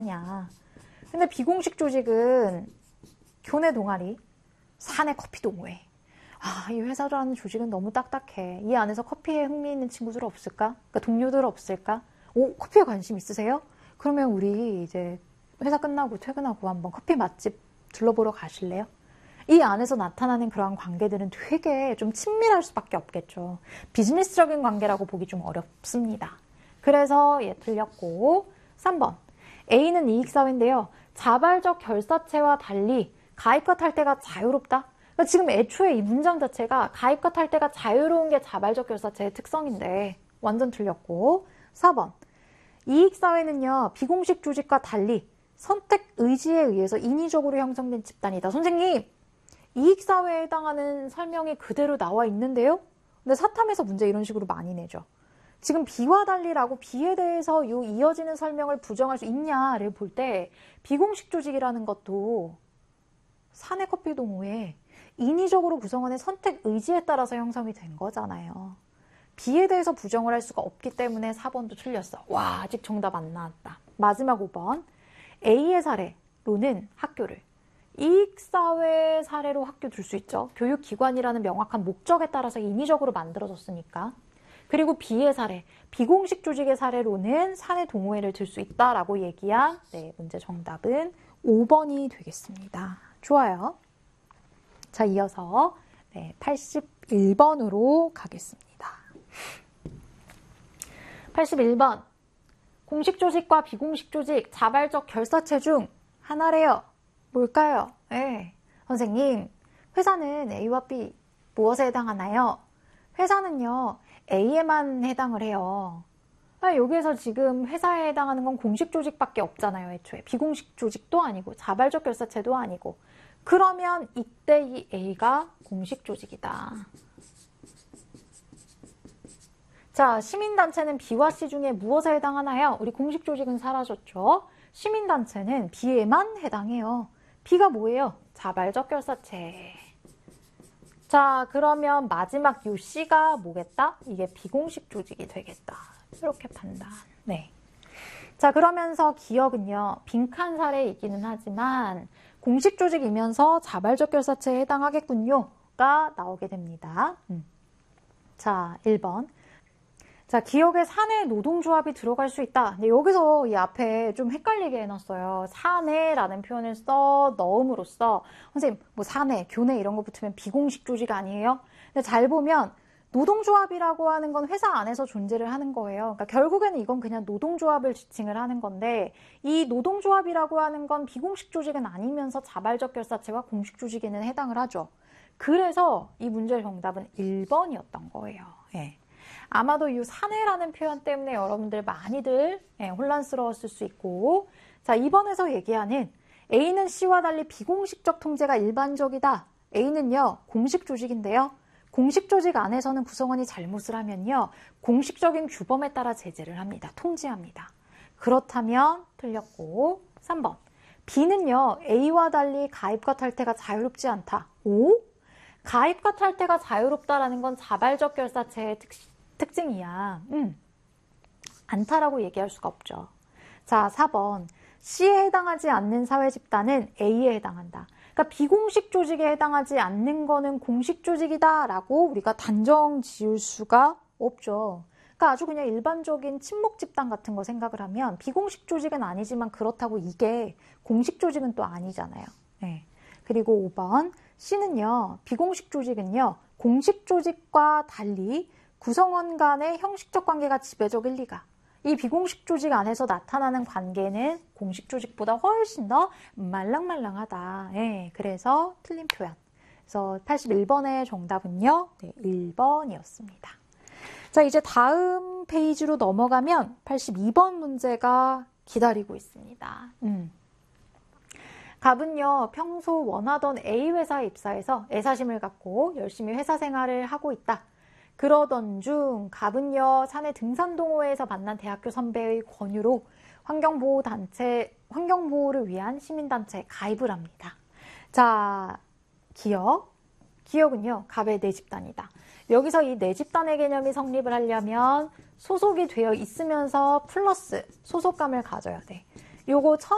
냐. 근데 비공식 조직은 교내 동아리, 사내 커피 동호회. 아, 이 회사라는 조직은 너무 딱딱해. 이 안에서 커피에 흥미 있는 친구들 없을까? 그러니까 동료들 없을까? 오, 커피에 관심 있으세요? 그러면 우리 이제 회사 끝나고 퇴근하고 한번 커피 맛집 둘러보러 가실래요? 이 안에서 나타나는 그러한 관계들은 되게 좀 친밀할 수밖에 없겠죠. 비즈니스적인 관계라고 보기 좀 어렵습니다. 그래서 얘 틀렸고 3번 A는 이익사회인데요. 자발적 결사체와 달리 가입과 탈퇴가 자유롭다. 그러니까 지금 애초에 이 문장 자체가 가입과 탈퇴가 자유로운 게 자발적 결사체의 특성인데 완전 틀렸고 4번 이익사회는요. 비공식 조직과 달리 선택 의지에 의해서 인위적으로 형성된 집단이다. 선생님 이익사회에 해당하는 설명이 그대로 나와 있는데요. 근데 사탐에서 문제 이런 식으로 많이 내죠. 지금 B와 달리라고 B에 대해서 요 이어지는 설명을 부정할 수 있냐를 볼 때 비공식 조직이라는 것도 사내 커피 동호회 인위적으로 구성원의 선택 의지에 따라서 형성이 된 거잖아요. B에 대해서 부정을 할 수가 없기 때문에 4번도 틀렸어. 와, 아직 정답 안 나왔다. 마지막 5번 A의 사례로는 학교를 이익사회 사례로 학교 둘 수 있죠. 교육기관이라는 명확한 목적에 따라서 인위적으로 만들어졌으니까. 그리고 B의 사례, 비공식 조직의 사례로는 사내 동호회를 들 수 있다라고 얘기한 문제 정답은 5번이 되겠습니다. 좋아요. 자, 이어서 81번으로 가겠습니다. 81번. 공식 조직과 비공식 조직, 자발적 결사체 중 하나래요. 뭘까요? 네. 선생님, 회사는 A와 B 무엇에 해당하나요? 회사는요, A에만 해당을 해요. 여기에서 지금 회사에 해당하는 건 공식 조직밖에 없잖아요, 애초에. 비공식 조직도 아니고, 자발적 결사체도 아니고. 그러면 이때 이 A가 공식 조직이다. 자, 시민단체는 B와 C 중에 무엇에 해당하나요? 우리 공식 조직은 사라졌죠? 시민단체는 B에만 해당해요. B가 뭐예요? 자발적 결사체. 자, 그러면 마지막 요 C가 뭐겠다? 이게 비공식 조직이 되겠다. 이렇게 판단. 네. 자, 그러면서 기억은요. 빈칸 사례이기는 하지만 공식 조직이면서 자발적 결사체에 해당하겠군요.가 나오게 됩니다. 자, 1번. 자, 기억에 사내 노동조합이 들어갈 수 있다. 근데 여기서 이 앞에 좀 헷갈리게 해놨어요. 사내라는 표현을 넣음으로써 선생님 뭐 사내, 교내 이런 거 붙으면 비공식 조직 아니에요? 근데 잘 보면 노동조합이라고 하는 건 회사 안에서 존재를 하는 거예요. 그러니까 결국에는 이건 그냥 노동조합을 지칭을 하는 건데 이 노동조합이라고 하는 건 비공식 조직은 아니면서 자발적 결사체와 공식 조직에는 해당을 하죠. 그래서 이 문제의 정답은 1번이었던 거예요. 예. 아마도 이 사내라는 표현 때문에 여러분들 많이들 혼란스러웠을 수 있고 자 2번에서 얘기하는 A는 C와 달리 비공식적 통제가 일반적이다. A는요 공식 조직인데요. 공식 조직 안에서는 구성원이 잘못을 하면요 공식적인 규범에 따라 제재를 합니다. 통제합니다. 그렇다면 틀렸고 3번 B는요 A와 달리 가입과 탈퇴가 자유롭지 않다. 오? 가입과 탈퇴가 자유롭다라는 건 자발적 결사체의 특징이야. 않다라고 얘기할 수가 없죠. 자, 4번. C에 해당하지 않는 사회 집단은 A에 해당한다. 그러니까 비공식 조직에 해당하지 않는 거는 공식 조직이다라고 우리가 단정 지을 수가 없죠. 그러니까 아주 그냥 일반적인 친목 집단 같은 거 생각을 하면 비공식 조직은 아니지만 그렇다고 이게 공식 조직은 또 아니잖아요. 네. 그리고 5번. C는요. 비공식 조직은요. 공식 조직과 달리 구성원 간의 형식적 관계가 지배적일 리가. 이 비공식 조직 안에서 나타나는 관계는 공식 조직보다 훨씬 더 말랑말랑하다. 예, 그래서 틀린 표현. 그래서 81번의 정답은요. 네, 1번이었습니다. 자, 이제 다음 페이지로 넘어가면 82번 문제가 기다리고 있습니다. 갑은요, 평소 원하던 A 회사에 입사해서 애사심을 갖고 열심히 회사 생활을 하고 있다. 그러던 중 갑은요 사내 등산동호회에서 만난 대학교 선배의 권유로 환경보호를 위한 시민단체에 가입을 합니다. 자, 기억은요 갑의 내 집단이다. 여기서 이 내 집단의 개념이 성립을 하려면 소속이 되어 있으면서 플러스 소속감을 가져야 돼. 요거